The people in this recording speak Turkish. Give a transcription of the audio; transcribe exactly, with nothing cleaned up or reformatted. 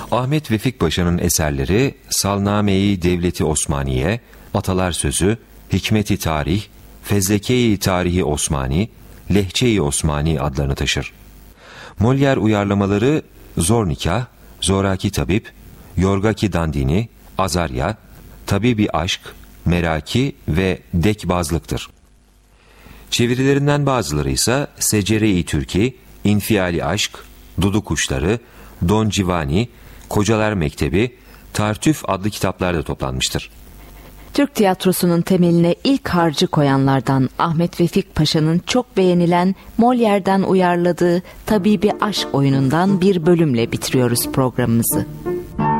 Ahmet Vefik Paşa'nın eserleri Salname-i Devleti Osmaniye, Atalar Sözü, Hikmet-i Tarih, Fezleke-i Tarihi Osmani, Lehçe-i Osmani adlarını taşır. Molière uyarlamaları Zor Nikah, Zoraki Tabip, Yorgaki Dandini, Azarya, Tabibi Aşk, Meraki ve Dekbazlıktır. Çevirilerinden bazıları ise Secere-i Türki, İnfiali Aşk, Dudu Kuşları, Don Giovanni, Kocalar Mektebi, Tartüf adlı kitaplarda toplanmıştır. Türk tiyatrosunun temeline ilk harcı koyanlardan Ahmet Vefik Paşa'nın çok beğenilen Molière'den uyarladığı Tabibi Aşk oyunundan bir bölümle bitiriyoruz programımızı.